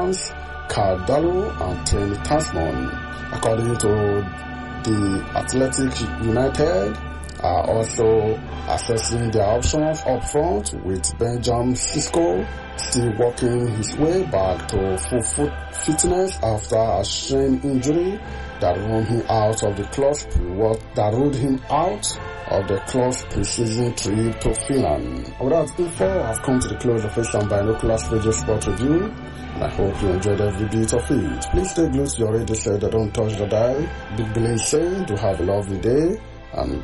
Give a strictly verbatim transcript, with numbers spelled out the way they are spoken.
Williams, Cardallo, and Trent Tasman. According to the Athletic United, are also assessing their options up front, with Benjamin Sisko still working his way back to full foot fitness after a shin injury that ruled him out of the club's pre that ruled him out of the club's pre-season trip to Finland. With that info, I've come to the close of this and Binoculars Radio Sport Review, and I hope you enjoyed every bit of it. Please stay glued to your radio set that don't touch the dial. Big Billy saying, do have a lovely day, and